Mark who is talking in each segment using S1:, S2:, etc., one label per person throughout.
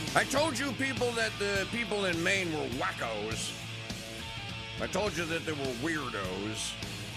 S1: I told you people that the people in Maine were wackos. I told you that they were weirdos.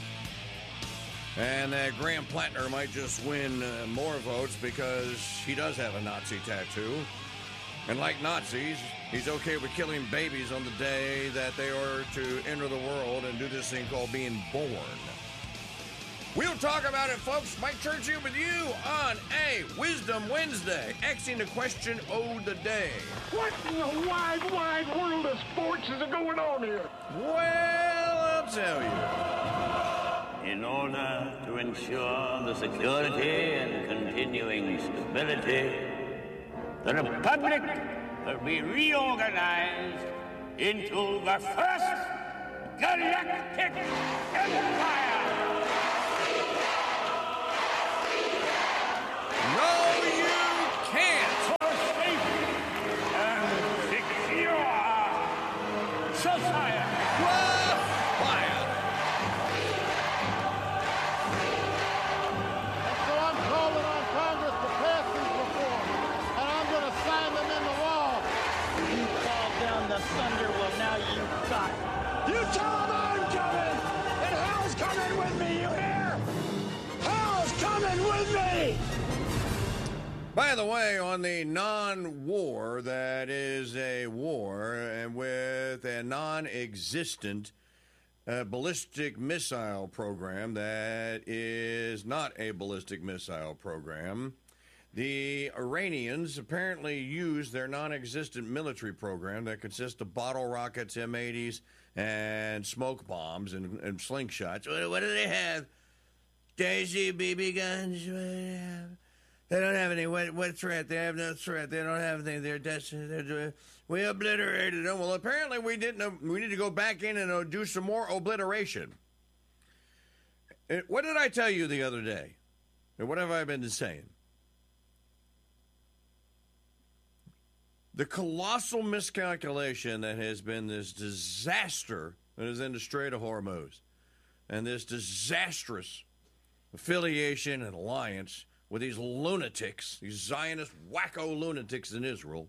S1: And that Graham Plattner might just win more votes because he does have a Nazi tattoo. And like Nazis, he's okay with killing babies on the day that they are to enter the world and do this thing called being born. We'll talk about it, folks. Mike Church here with you on a Wisdom Wednesday, asking the question of the day.
S2: What in the wide, wide world of sports is going on here?
S1: Well, I'll tell you.
S3: In order to ensure the security and continuing stability, the Republic will be reorganized into the first galactic empire.
S1: No, you can't.
S3: For safe and secure society.
S1: Fire.
S4: So I'm calling on Congress to pass these reforms, and I'm going to sign them in the law.
S5: You call down the thunder, well now you got it.
S2: You tell them I'm coming, and hell's coming with me, you hear? Hell's coming with me!
S1: By the way, on the non-war, that is a war, and with a non-existent ballistic missile program that is not a ballistic missile program, the Iranians apparently used their non-existent military program that consists of bottle rockets, M80s, and smoke bombs and slingshots. What do they have? Daisy BB guns? What do they have? They don't have any. What threat? They have no threat. They don't have anything. We obliterated them. Well, apparently we didn't. We need to go back in and do some more obliteration. What did I tell you the other day? And what have I been saying? The colossal miscalculation that has been this disaster that is in the Strait of Hormuz, and this disastrous affiliation and alliance with these lunatics, these Zionist wacko lunatics in Israel,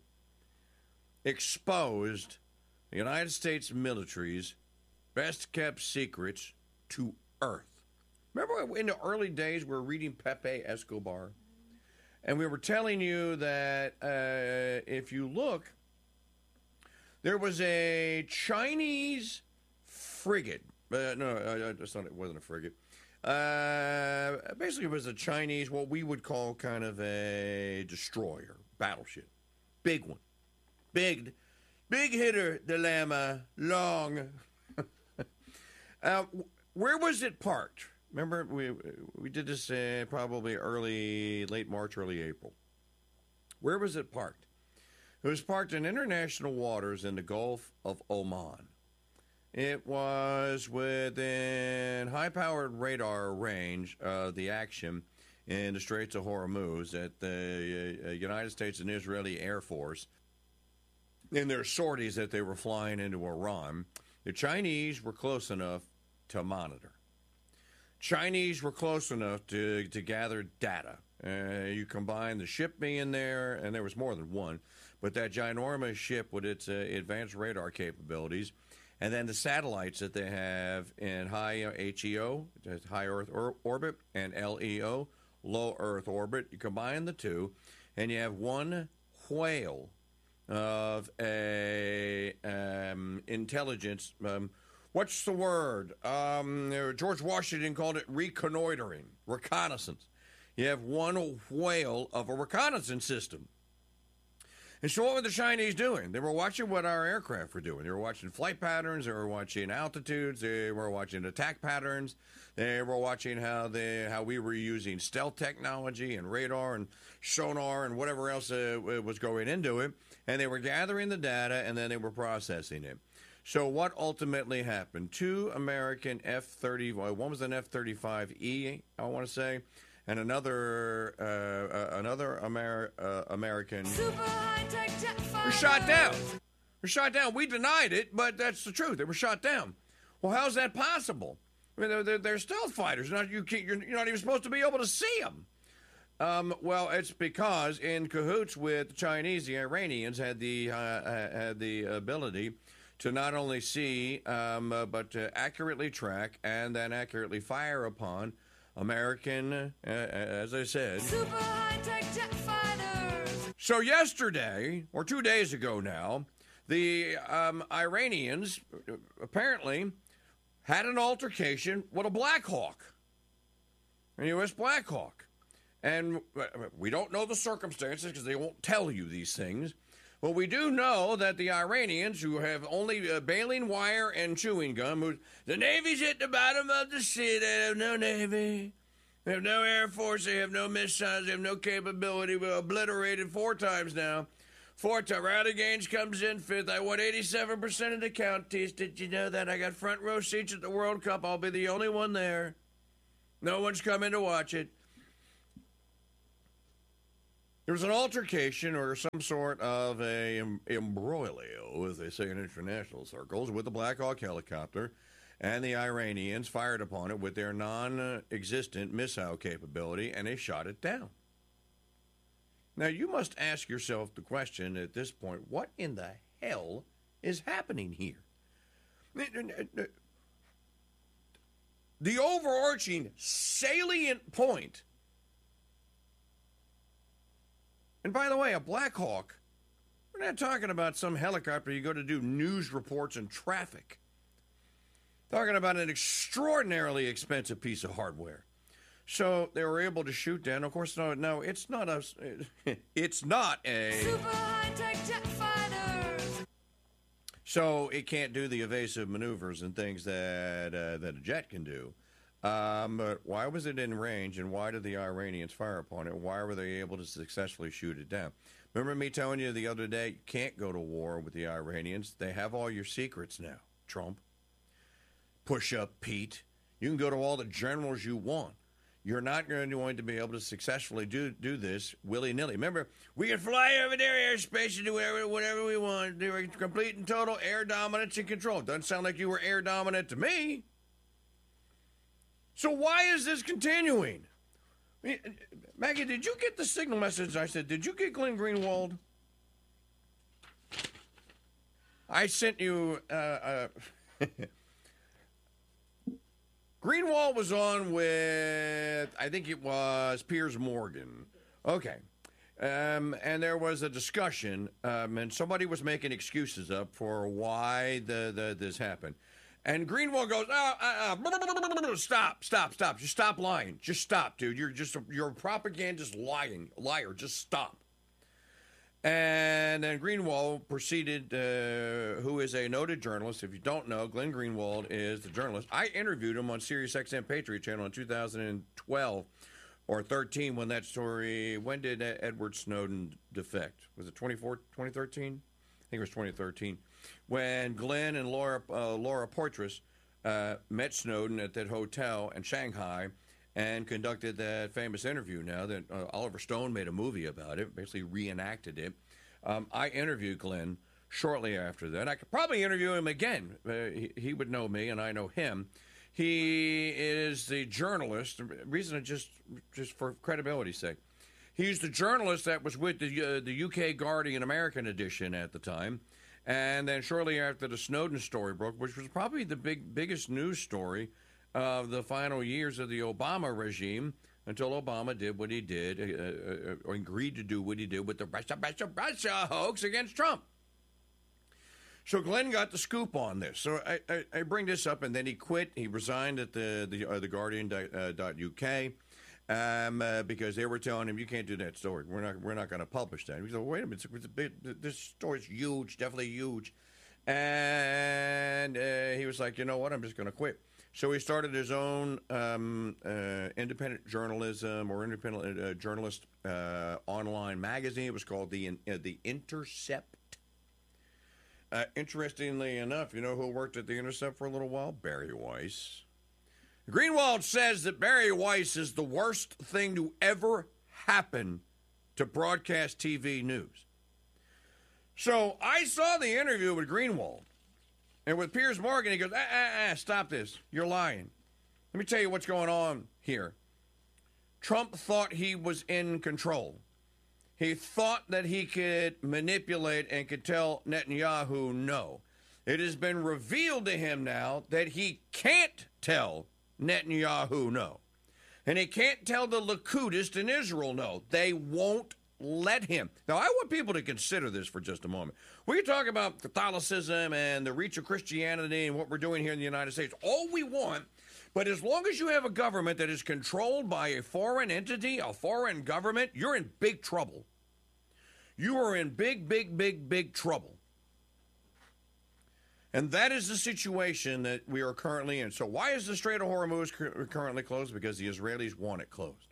S1: exposed the United States military's best-kept secrets to earth. Remember in the early days we were reading Pepe Escobar? And we were telling you that if you look, there was a Chinese frigate. No, that's not, it wasn't a frigate. Basically, it was a Chinese, what we would call kind of a destroyer, battleship. Big one. Big hitter, dilemma, long. Where was it parked? Remember, we did this probably late March, early April. Where was it parked? It was parked in international waters in the Gulf of Oman. It was within high-powered radar range of the action in the Straits of Hormuz at the United States and Israeli Air Force in their sorties that they were flying into Iran. The Chinese were close enough to monitor. Chinese were close enough to gather data. You combine the ship being there, and there was more than one, but that ginormous ship with its advanced radar capabilities, and then the satellites that they have in high HEO, high Earth orbit, and LEO, low Earth orbit. You combine the two, and you have one whale of a intelligence. What's the word? George Washington called it reconnoitering, reconnaissance. You have one whale of a reconnaissance system. And so what were the Chinese doing? They were watching what our aircraft were doing. They were watching flight patterns. They were watching altitudes. They were watching attack patterns. They were watching how we were using stealth technology and radar and sonar and whatever else was going into it. And they were gathering the data, and then they were processing it. So what ultimately happened? Two American F-30, well, one was an F-35E, I want to say, and another American were shot down. Were shot down. We denied it, but that's the truth. They were shot down. Well, how's that possible? I mean, they're stealth fighters. You're not even supposed to be able to see them. Well, it's because in cahoots with the Chinese, the Iranians had the ability to not only see but to accurately track and then accurately fire upon American, as I said.
S6: Super high-tech jet fighters.
S1: So yesterday, or 2 days ago now, the Iranians apparently had an altercation with a Black Hawk, a U.S. Black Hawk. And we don't know the circumstances because they won't tell you these things. But we do know that the Iranians, who have only baling wire and chewing gum, the Navy's at the bottom of the sea. They have no Navy. They have no Air Force. They have no missiles. They have no capability. We're obliterated 4 times now. 4 times. Riley Gaines comes in 5th. I won 87% of the counties. Did you know that? I got front row seats at the World Cup. I'll be the only one there. No one's coming to watch it. There was an altercation or some sort of a embroglio, as they say in international circles, with the Black Hawk helicopter, and the Iranians fired upon it with their non-existent missile capability, and they shot it down. Now, you must ask yourself the question at this point, what in the hell is happening here? The overarching salient point. And by the way, a Black Hawk, we're not talking about some helicopter you go to do news reports and traffic. Talking about an extraordinarily expensive piece of hardware. So they were able to shoot down. Of course, no, it's not a. It's not a.
S6: Super high-tech jet fighters.
S1: So it can't do the evasive maneuvers and things that a jet can do. But why was it in range, and why did the Iranians fire upon it? Why were they able to successfully shoot it down? Remember me telling you the other day, you can't go to war with the Iranians. They have all your secrets now, Trump. Push up Pete. You can go to all the generals you want. You're not going to be able to successfully do this willy-nilly. Remember, we can fly over their airspace and do whatever we want. Do complete and total air dominance and control. Doesn't sound like you were air dominant to me. So why is this continuing? Maggie, did you get the signal message I said? Did you get Glenn Greenwald? I sent you... Greenwald was on with, I think it was Piers Morgan. Okay. And there was a discussion, and somebody was making excuses up for why this happened. And Greenwald goes, stop. Just stop lying. Just stop, dude. You're a propagandist liar. Just stop. And then Greenwald proceeded, who is a noted journalist. If you don't know, Glenn Greenwald is the journalist. I interviewed him on SiriusXM Patriot Channel in 2012 or 13 when that story, when did Edward Snowden defect? Was it 2013? I think it was 2013. When Glenn and Laura Poitras met Snowden at that hotel in Shanghai and conducted that famous interview now that Oliver Stone made a movie about it, basically reenacted it. I interviewed Glenn shortly after that. I could probably interview him again. He would know me, and I know him. He is the journalist, reason just for credibility's sake. He's the journalist that was with the UK Guardian American edition at the time. And then shortly after the Snowden story broke, which was probably the biggest news story of the final years of the Obama regime, until Obama did what he did, or agreed to do what he did with the Russia hoax against Trump. So Glenn got the scoop on this. So I bring this up, and then he quit. He resigned at the Guardian.uk. Because they were telling him, you can't do that story. We're not going to publish that. He said, wait a minute, this story's huge, definitely huge. And he was like, you know what, I'm just going to quit. So he started his own independent journalism or independent journalist online magazine. It was called The Intercept. Interestingly enough, you know who worked at The Intercept for a little while? Barry Weiss. Greenwald says that Barry Weiss is the worst thing to ever happen to broadcast TV news. So I saw the interview with Greenwald. And with Piers Morgan, he goes, stop this. You're lying. Let me tell you what's going on here. Trump thought he was in control. He thought that he could manipulate and could tell Netanyahu no. It has been revealed to him now that he can't tell Netanyahu no. And he can't tell the Likudists in Israel no. They won't let him. Now, I want people to consider this for just a moment. We can talk about Catholicism and the reach of Christianity and what we're doing here in the United States all we want, but as long as you have a government that is controlled by a foreign entity, a foreign government, you're in big trouble. You are in big trouble. And that is the situation that we are currently in. So why is the Strait of Hormuz currently closed? Because the Israelis want it closed.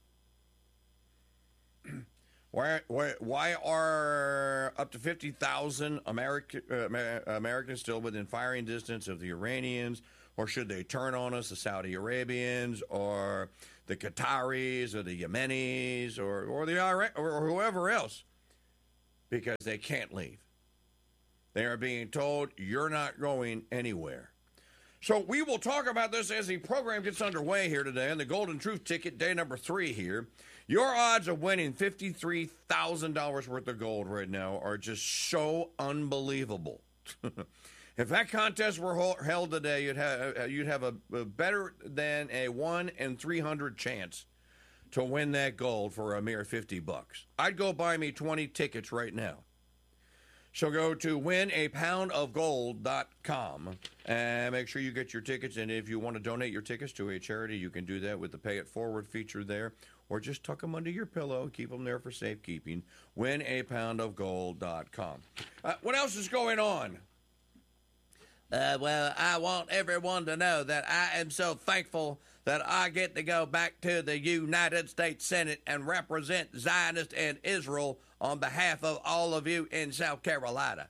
S1: Why are up to 50,000 Americans still within firing distance of the Iranians? Or should they turn on us, the Saudi Arabians, or the Qataris, or the Yemenis, or the Iraq, or whoever else? Because they can't leave. They are being told, you're not going anywhere. So we will talk about this as the program gets underway here today on the Golden Truth Ticket, day number 3 here. Your odds of winning $53,000 worth of gold right now are just so unbelievable. If that contest were held today, you'd have a better than a 1 in 300 chance to win that gold for a mere $50. I'd go buy me 20 tickets right now. So go to winapoundofgold.com and make sure you get your tickets. And if you want to donate your tickets to a charity, you can do that with the Pay It Forward feature there. Or just tuck them under your pillow, keep them there for safekeeping. Winapoundofgold.com. What else is going on? Well, I want everyone to know that I am so thankful that I get to go back to the United States Senate and represent Zionists and Israel on behalf of all of you in South Carolina.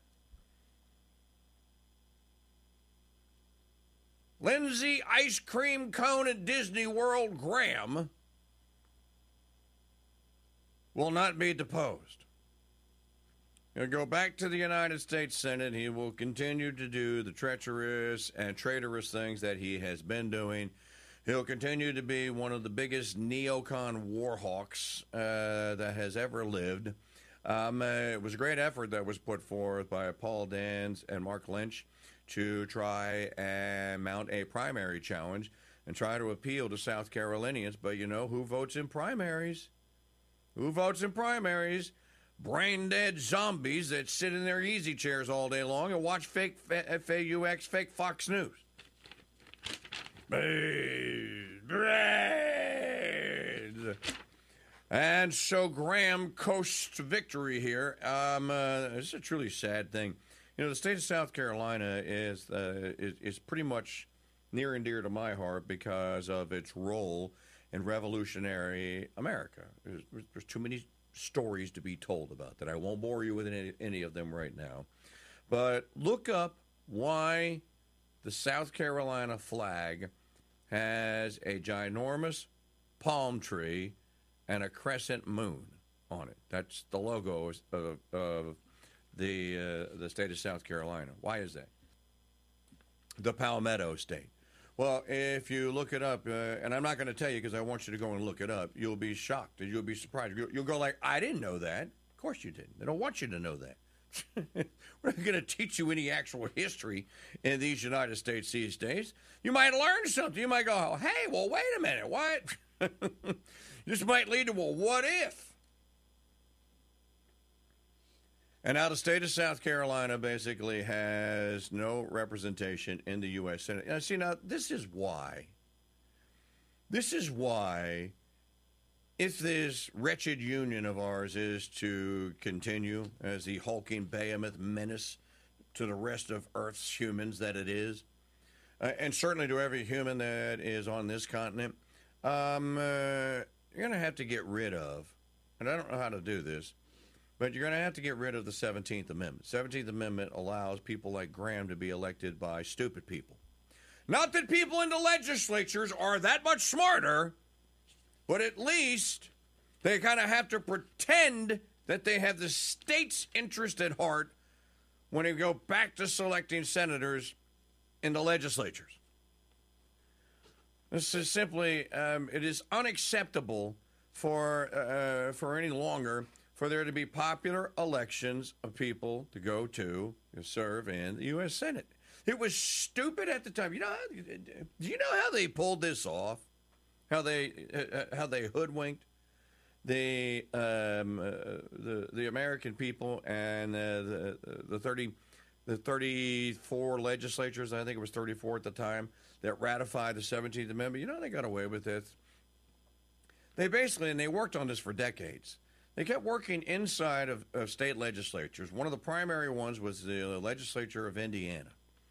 S1: Lindsay Ice Cream Cone at Disney World Graham will not be deposed. He'll go back to the United States Senate. He will continue to do the treacherous and traitorous things that he has been doing. He'll continue to be one of the biggest neocon warhawks that has ever lived. It was a great effort that was put forth by Paul Dans and Mark Lynch to try and mount a primary challenge and try to appeal to South Carolinians. But you know who votes in primaries? Who votes in primaries? Brain-dead zombies that sit in their easy chairs all day long and watch fake FAUX, fake Fox News. And so Graham coasts to victory here. This is a truly sad thing. You know, the state of South Carolina is pretty much near and dear to my heart because of its role in revolutionary America. There's too many stories to be told about that. I won't bore you with any of them right now. But look up why the South Carolina flag has a ginormous palm tree and a crescent moon on it. That's the logo of the state of South Carolina. Why is that? The Palmetto State. Well, if you look it up, and I'm not going to tell you because I want you to go and look it up, you'll be shocked and you'll be surprised. You'll go like, I didn't know that. Of course you didn't. They don't want you to know that. We're not going to teach you any actual history in these United States these days. You might learn something. You might go, hey, well, wait a minute. What? This might lead to a what if. And now the state of South Carolina basically has no representation in the U.S. Senate. Now, see, now, this is why. This is why, if this wretched union of ours is to continue as the hulking behemoth menace to the rest of Earth's humans that it is, and certainly to every human that is on this continent, you're going to have to get rid of, and I don't know how to do this, but you're going to have to get rid of the 17th Amendment. 17th Amendment allows people like Graham to be elected by stupid people. Not that people in the legislatures are that much smarter, but at least they kind of have to pretend that they have the state's interest at heart when they go back to selecting senators in the legislatures. This is simply, it is unacceptable for any longer for there to be popular elections of people to go to serve in the U.S. Senate. It was stupid at the time. Do you know how they pulled this off? How they hoodwinked the American people and the 34 legislatures, I think it was 34 at the time, that ratified the 17th Amendment. You know, they got away with this. They basically, and they worked on this for decades, they kept working inside of state legislatures. One of the primary ones was the legislature of Indiana.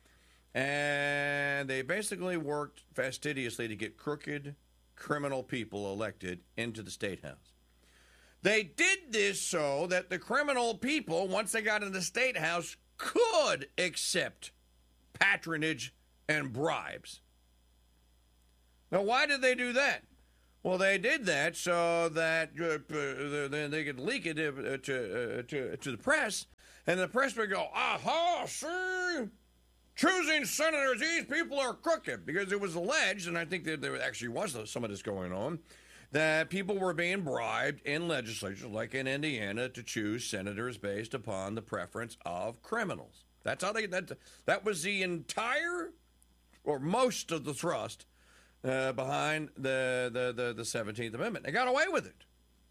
S1: And they basically worked fastidiously to get crooked criminal people elected into the state house. They did this so that the criminal people, once they got in the state house, could accept patronage and bribes. Now, why did they do that? Well, they did that so that they could leak it to the press, and the press would go, aha, see, choosing senators, these people are crooked, because it was alleged, and I think that there actually was some of this going on, that people were being bribed in legislatures, like in Indiana, to choose senators based upon the preference of criminals. That's how that was the entire, or most of the thrust behind the 17th Amendment. They got away with it.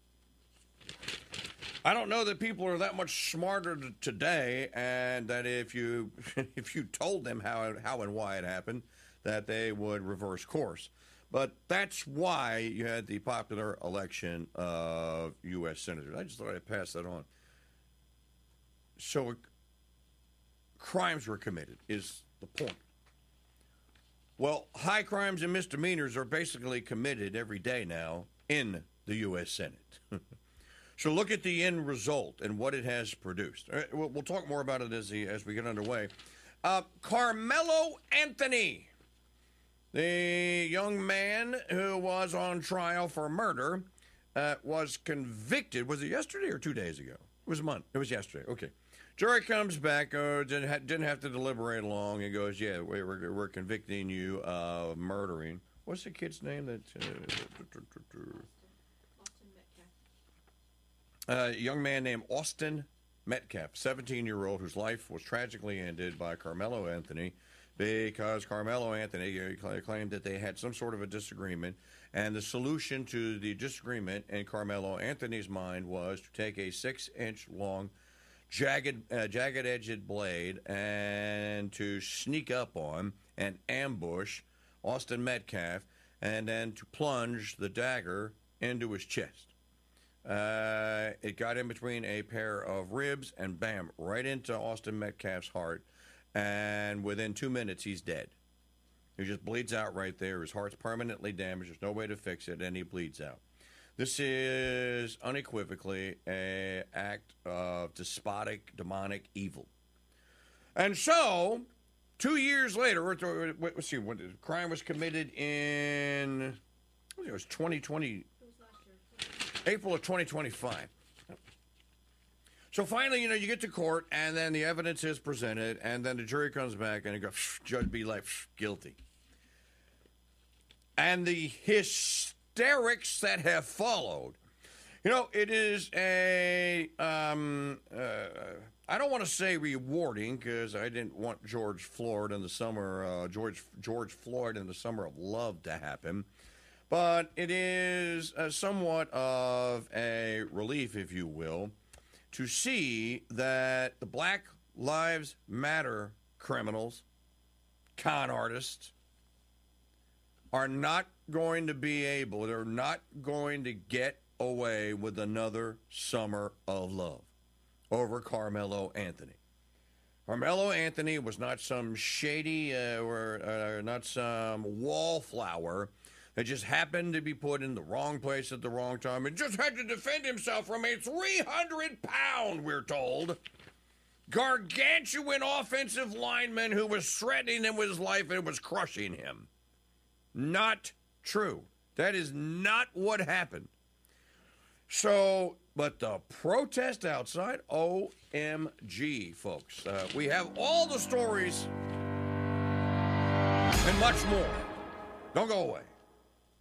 S1: I don't know that people are that much smarter today, and that if you told them how and why it happened, that they would reverse course. But that's why you had the popular election of U.S. senators. I just thought I'd pass that on. So crimes were committed is the point. Well, high crimes and misdemeanors are basically committed every day now in the U.S. Senate. So look at the end result and what it has produced. All right, we'll talk more about it as we get underway. Carmelo Anthony, the young man who was on trial for murder, was convicted. Was it yesterday or 2 days ago? It was a month. It was yesterday. Okay. Jury comes back, didn't have to deliberate long, and goes, yeah, we're convicting you of murdering. What's the kid's name? A young man named Austin Metcalf, 17-year-old, whose life was tragically ended by Carmelo Anthony because Carmelo Anthony claimed that they had some sort of a disagreement, and the solution to the disagreement in Carmelo Anthony's mind was to take a 6-inch long jagged-edged blade and to sneak up on and ambush Austin Metcalf, and then to plunge the dagger into his chest. It got in between a pair of ribs and bam, right into Austin Metcalf's heart, and within 2 minutes he's dead. He just bleeds out right there. His heart's permanently damaged. There's no way to fix it, and he bleeds out. This is unequivocally an act of despotic, demonic evil. And so, 2 years later, let's see, when the crime was committed in, I think it was 2020, April of 2025. So finally, you get to court, and then the evidence is presented, and then the jury comes back, and it goes, Judge be like, guilty. And the hysterics that have followed. It is a, I don't want to say rewarding, because I didn't want George Floyd in the summer of love to happen, but it is somewhat of a relief, if you will, to see that the Black Lives Matter criminals, con artists, are not going to be able, they're not going to get away with another summer of love over Carmelo Anthony. Carmelo Anthony was not some shady or not some wallflower that just happened to be put in the wrong place at the wrong time and just had to defend himself from a 300-pound, we're told, gargantuan offensive lineman who was threatening him with his life and was crushing him. Not true. That is not what happened. So, but the protest outside, OMG, folks. We have all the stories and much more. Don't go away.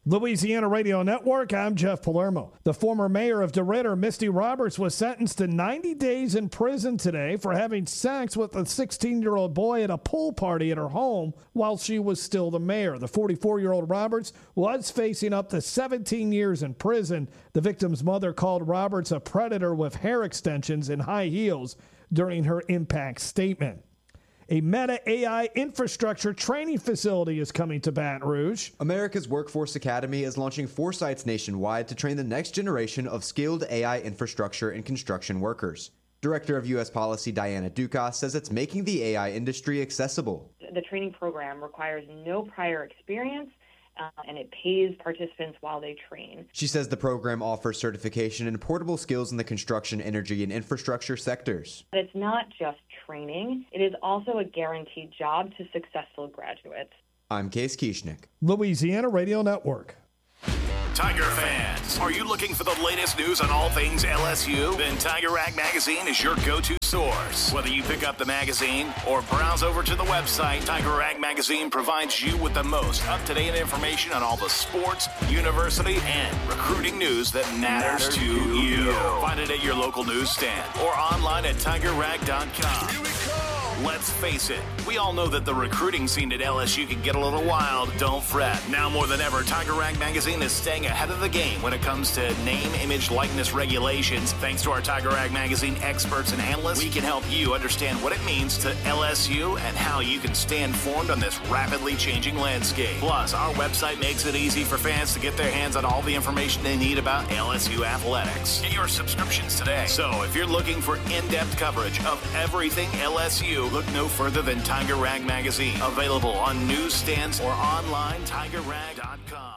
S7: Louisiana Radio Network, I'm Jeff Palermo. The former mayor of DeRidder, Misty Roberts, was sentenced to 90 days in prison today for having sex with a 16-year-old boy at a pool party at her home while she was still the mayor. The 44-year-old Roberts was facing up to 17 years in prison. The victim's mother called Roberts a predator with hair extensions and high heels during her impact statement. A Meta AI infrastructure training facility is coming to Baton Rouge.
S8: America's Workforce Academy is launching 4 sites nationwide to train the next generation of skilled AI infrastructure and construction workers. Director of U.S. Policy Diana Dukas says it's making the AI industry accessible.
S9: The training program requires no prior experience, and it pays participants while they train.
S8: She says the program offers certification in portable skills in the construction, energy, and infrastructure sectors.
S9: But it's not just training. It is also a guaranteed job to successful graduates.
S8: I'm Case Kieschnick.
S7: Louisiana Radio Network.
S10: Tiger fans, are you looking for the latest news on all things LSU? Then Tiger Rag Magazine is your go-to source. Whether you pick up the magazine or browse over to the website, Tiger Rag Magazine provides you with the most up-to-date information on all the sports, university, and recruiting news that matters to you. Find it at your local newsstand or online at tigerrag.com. Here we go. Let's face it, we all know that the recruiting scene at LSU can get a little wild. Don't fret. Now more than ever, Tiger Rag Magazine is staying ahead of the game when it comes to name, image, likeness regulations. Thanks to our Tiger Rag Magazine experts and analysts, we can help you understand what it means to LSU and how you can stay informed on this rapidly changing landscape. Plus, our website makes it easy for fans to get their hands on all the information they need about LSU athletics. Get your subscriptions today. So if you're looking for in-depth coverage of everything LSU, look no further than Tiger Rag Magazine. Available on newsstands or online, tigerrag.com.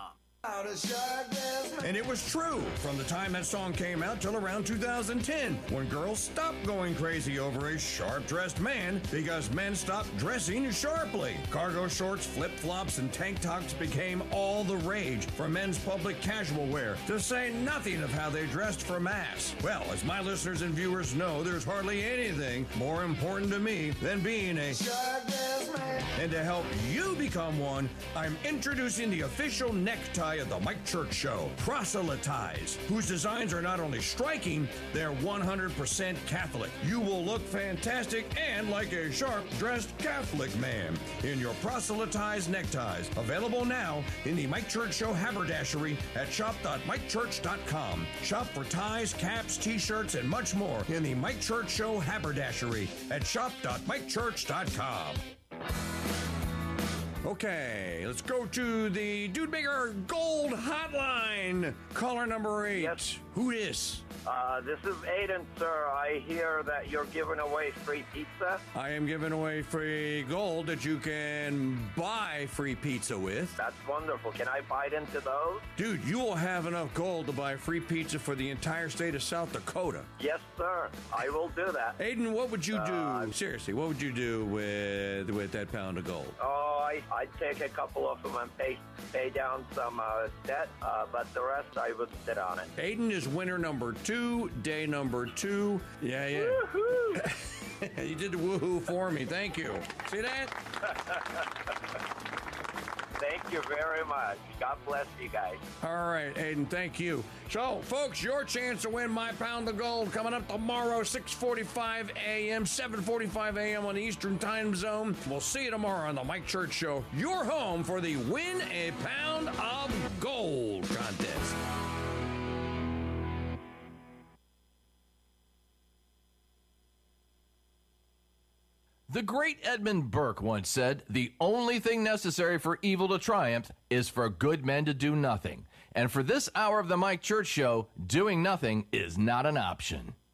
S1: And it was true from the time that song came out till around 2010, when girls stopped going crazy over a sharp-dressed man because men stopped dressing sharply. Cargo shorts, flip-flops, and tank tops became all the rage for men's public casual wear, to say nothing of how they dressed for mass. Well, as my listeners and viewers know, there's hardly anything more important to me than being a sharp-dressed man. And to help you become one, I'm introducing the official necktie of the Mike Church Show, Proselytize, whose designs are not only striking, they're 100% Catholic. You will look fantastic and like a sharp-dressed Catholic man in your Proselytize neckties. Available now in the Mike Church Show haberdashery at shop.mikechurch.com. Shop for ties, caps, t-shirts, and much more in the Mike Church Show haberdashery at shop.mikechurch.com. Okay, let's go to the Dude Maker Gold Hotline. Caller number 8.
S11: Yes.
S1: Who is?
S11: This is Aiden, sir. I hear that you're giving away free pizza.
S1: I am giving away free gold that you can buy free pizza with.
S11: That's wonderful. Can I bite into those?
S1: Dude, you will have enough gold to buy free pizza for the entire state of South Dakota.
S11: Yes, sir. I will do that.
S1: Aiden, what would you do? Seriously, what would you do with that pound of gold?
S11: Oh, I'd take a couple of them and pay down some debt, but the rest I would sit on it.
S1: Aiden is winner number 2, day number 2. Yeah.
S11: Woohoo!
S1: You did the woohoo for me. Thank you. See that?
S11: Thank you very much. God bless you guys.
S1: All right, Aiden, thank you. So, folks, your chance to win my pound of gold coming up tomorrow, 6:45 a.m., 7:45 a.m. on the Eastern Time Zone. We'll see you tomorrow on the Mike Church Show, your home for the Win a Pound of Gold contest.
S12: The great Edmund Burke once said, "The only thing necessary for evil to triumph is for good men to do nothing." And for this hour of the Mike Church Show, doing nothing is not an option.